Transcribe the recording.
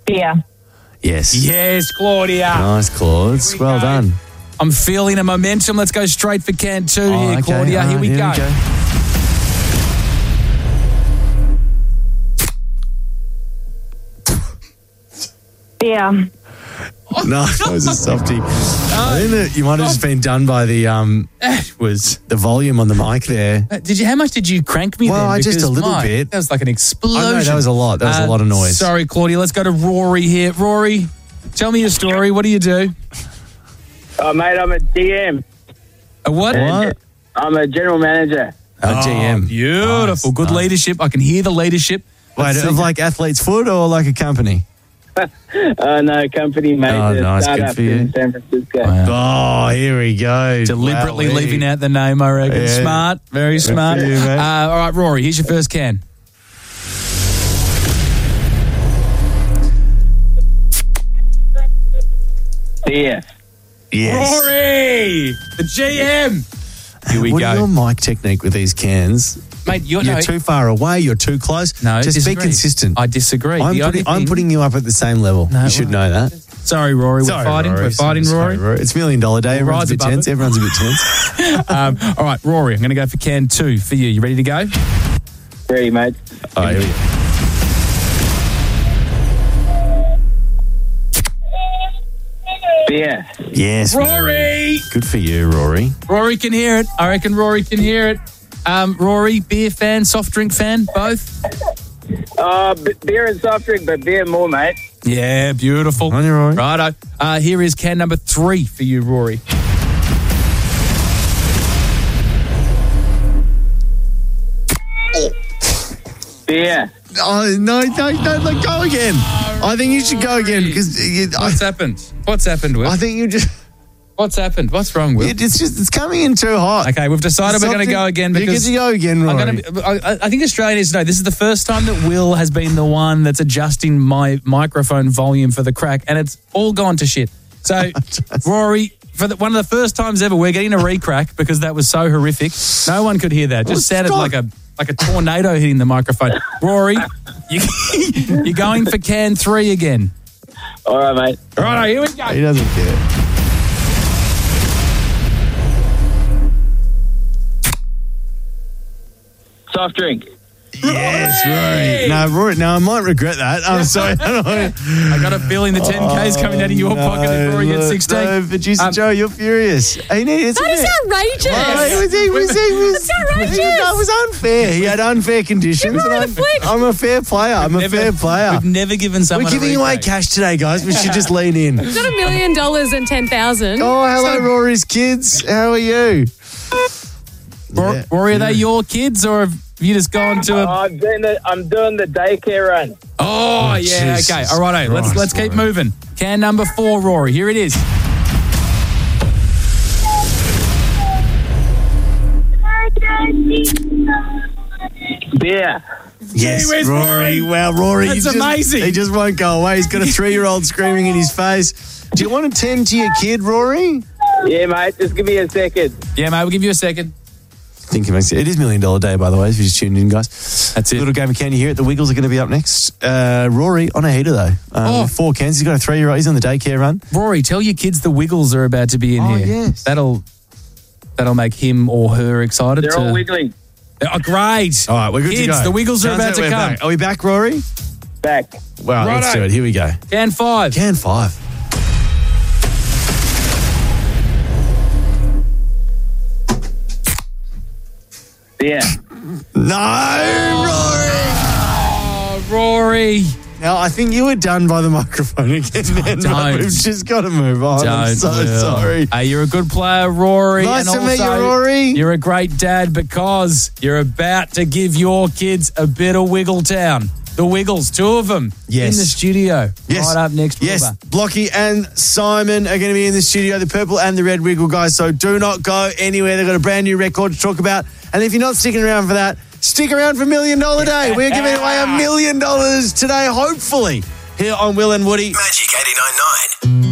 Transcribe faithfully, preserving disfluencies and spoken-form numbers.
Beer. Yes. Yes, Claudia. Nice, Claude. we Well go. done. I'm feeling a momentum. Let's go straight for can two Oh, here, okay. Claudia. All Here right, we here go. we go. Beer. No, that was a softie. I think that you might have just been done by the um That was. the volume on the mic there. Uh, Did you? How much did you crank me? Well, then? I just Because a little my- bit. That was like an explosion. I know, that was a lot. That was a lot of noise. Sorry, Claudia. Let's go to Rory here. Rory, tell me your story. What do you do? Oh, mate, I'm a D M. A what? What? I'm a general manager. A G M. Oh, beautiful. Nice, Good nice. leadership. I can hear the leadership. Wait, Let's of see. like Athlete's Foot or like a company? Uh, no, company, mate. Oh, a nice, good startup for you. in San Francisco. Oh, here we go. Deliberately Wowee. leaving out the name, I reckon. Yeah. Smart. Very smart. for you, mate. uh, all right, Rory, here's your first can. Beer. Yes. Rory, the G M. Here we what go. are your mic technique with these cans? Mate, you're, You're no, too far away. You're too close. No, just disagree. be consistent. I disagree. I'm, The only putting, I'm thing- putting you up at the same level. No, you should well, know that. Sorry, Rory. We're Sorry, fighting. Rory. We're fighting, Sorry, Rory. It's Million Dollar Day. Everyone's Rise a bit above tense. it. Everyone's a bit tense. um, all right, Rory, I'm going to go for can two for you. You ready to go? Ready, mate. All right, here we go. Beer. Yes. Rory! Good for you, Rory. Rory can hear it. I reckon Rory can hear it. Um, Rory, beer fan, soft drink fan, both? Uh, b- beer and soft drink, but beer more, mate. Yeah, beautiful. On you, Rory. Righto. Uh, here is can number three for you, Rory. Beer. Oh, no, no, no, no, go again. I think you should go again because I, What's happened? What's happened, Will? I think you just, What's happened? What's wrong, Will? it's just, it's coming in too hot. Okay, we've decided we're going to Something- go again You get because to go again, Rory. I'm going to. I, I think Australia needs to know this is the first time that Will has been the one that's adjusting my microphone volume for the crack, and it's all gone to shit. So, Rory, for the, one of the first times ever, we're getting a re-crack because that was so horrific. No one could hear that. It just Well, sounded stop. like a like a tornado hitting the microphone. Rory, you, you're going for can three again. All right, mate. All right, here we go. He doesn't care. Soft drink. Yes, Rory. No, Rory. No, I might regret that. I'm sorry. I don't know. I got a feeling the ten K's coming out of your pocket if Rory gets look, sixteen. No, producer Um, Joe, you're furious. He needs, That is outrageous. Well, he was, he was, he was, That's outrageous. That was unfair. He had unfair conditions. Give And Rory I'm, the flick. I'm a fair player. I'm a Never- fair player. We've never given someone We're a giving away re-crack. cash today, guys. We should just lean in. It's not a million dollars and ten thousand. Oh, hello, Rory's kids. How are you? Rory, Yeah. Rory, are they your kids or have you just gone to Oh, a... I'm doing the I'm doing the daycare run. Oh, yeah, Jesus okay. All right, let's Christ, let's keep Rory. moving. Can number four, Rory. Here it is. Beer. Yes, Gee whiz, Rory. Rory. Wow, Rory. That's you just- amazing. He just won't go away. He's got a three-year-old screaming in his face. Do you want to tend to your kid, Rory? Yeah, mate. Just give me a second. Yeah, mate, we'll give you a second. Think it makes it. It is Million Dollar Day, by the way, if you just tuned in, guys. That's it. Little game of can you hear it? The Wiggles are going to be up next. Uh, Rory on a heater, though. Um, Oh. Four cans. He's got a three-year-old. He's on the daycare run. Rory, tell your kids the Wiggles are about to be in Oh, here. yes. That'll that'll make him or her excited. They're to... all wiggling. Oh, great. All right, we're good kids, to go. the Wiggles are Sounds about like to we're come. back. Are we back, Rory? Back. Wow, let's Righto. do it. Here we go. Can five. Can five. Beer. No, Rory. Oh, Rory. Now, I think you were done by the microphone again. Man. Don't. We've just got to move on. I'm Don't, so Will. sorry. Hey, you're a good player, Rory. Nice and to meet you, also Rory. You're a great dad because you're about to give your kids a bit of Wiggletown. The Wiggles, two of them Yes. in the studio. Yes. Right up next. Yes, Wilbur. Blocky and Simon are going to be in the studio, the purple and the red Wiggle guys. So do not go anywhere. They've got a brand new record to talk about. And if you're not sticking around for that, stick around for Million Dollar Day. We're giving away a million dollars today, hopefully, here on Will and Woody. Magic eighty-nine point nine.